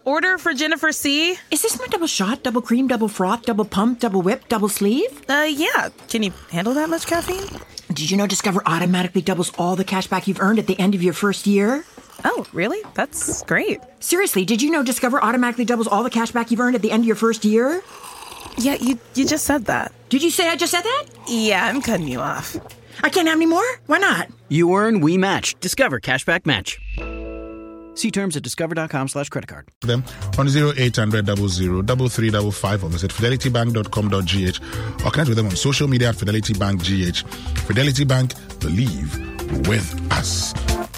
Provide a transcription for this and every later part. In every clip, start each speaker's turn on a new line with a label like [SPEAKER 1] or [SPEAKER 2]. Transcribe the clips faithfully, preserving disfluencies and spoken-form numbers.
[SPEAKER 1] order for Jennifer C.
[SPEAKER 2] Is this my double shot, double cream, double froth, double pump, double whip, double sleeve?
[SPEAKER 1] Uh, yeah. Can you handle that much caffeine?
[SPEAKER 2] Did you know Discover automatically doubles all the cash back you've earned at the end of your first year?
[SPEAKER 1] Oh, really? That's great.
[SPEAKER 2] Seriously, did you know Discover automatically doubles all the cash back you've earned at the end of your first year?
[SPEAKER 1] Yeah, you you just said that.
[SPEAKER 2] Did you say I just said that?
[SPEAKER 1] Yeah, I'm cutting you off.
[SPEAKER 2] I can't have any more? Why not?
[SPEAKER 3] You earn, we match. Discover Cashback Match. See terms at discover.com slash credit card.
[SPEAKER 4] Them on zero eight hundred double zero double three double five or visit fidelity bank dot com dot g h or connect with them on social media at Fidelity Bank G H. Fidelity Bank, believe with us.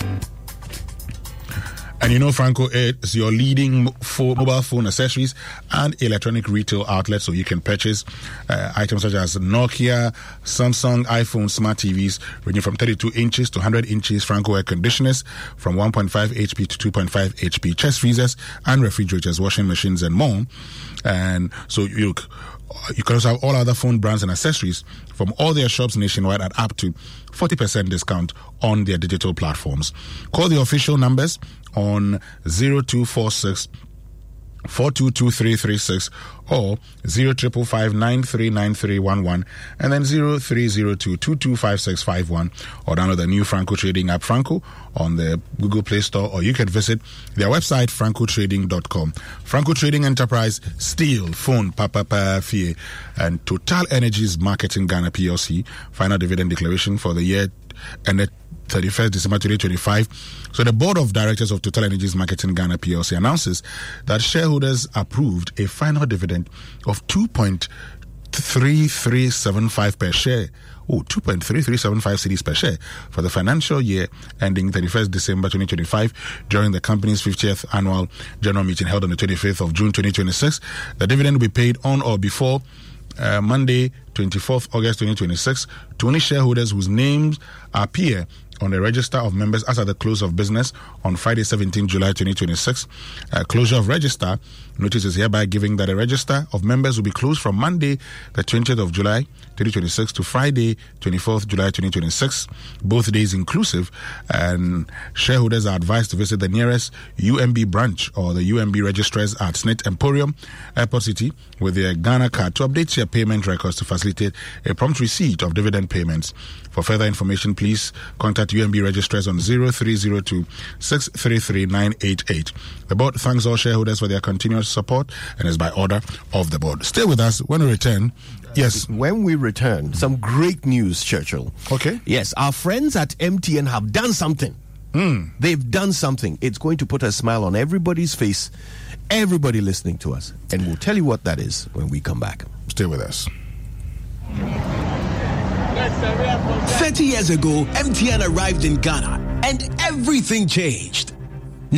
[SPEAKER 4] And you know, Franco is your leading mo- mobile phone accessories and electronic retail outlet, so you can purchase uh, items such as Nokia, Samsung, iPhone, smart T Vs, ranging from thirty-two inches to one hundred inches, Franco air conditioners from one point five H P to two point five H P, chest freezers and refrigerators, washing machines, and more. And so you You can also have all other phone brands and accessories from all their shops nationwide at up to forty percent discount on their digital platforms. Call the official numbers on zero two four six four two two three three six or zero triple five nine three nine three one one and then zero three zero two two two five six five one, or download the new Franco Trading app Franco on the Google Play Store, or you can visit their website franco trading dot com. Franco Trading Enterprise, Steel, Phone, Papa Pa Fie, and Total Energies Marketing Ghana P L C final dividend declaration for the year ended thirty-first December twenty twenty-five. So the board of directors of Total Energies Marketing Ghana P L C announces that shareholders approved a final dividend of two point three three seven five per share. Oh, two point three three seven five cedis per share for the financial year ending thirty-first December twenty twenty-five during the company's fiftieth annual general meeting held on the twenty-fifth of June twenty twenty-six. The dividend will be paid on or before Uh, Monday, twenty-fourth August twenty twenty-six, to only shareholders whose names appear on the register of members as at the close of business on Friday, seventeenth July twenty twenty-six. Uh, closure of register notice is hereby giving that the register of members will be closed from Monday, the twentieth of July twenty twenty-six to Friday, twenty-fourth July twenty twenty-six, both days inclusive, and shareholders are advised to visit the nearest U M B branch or the U M B registrars at S N I T Emporium, Airport City, with their Ghana card to update their payment records to facilitate a prompt receipt of dividend payments. For further information, please contact U M B registrars on zero three zero two six three three nine eight eight. The board thanks all shareholders for their continuous support and is by order of the board. Stay with us when we return. Yes.
[SPEAKER 5] When we return, some great news, Churchill.
[SPEAKER 4] Okay.
[SPEAKER 5] Yes, our friends at M T N have done something.
[SPEAKER 4] Mm.
[SPEAKER 5] They've done something. It's going to put a smile on everybody's face, everybody listening to us. And we'll tell you what that is when we come back.
[SPEAKER 4] Stay with us.
[SPEAKER 6] thirty years ago, M T N arrived in Ghana and everything changed.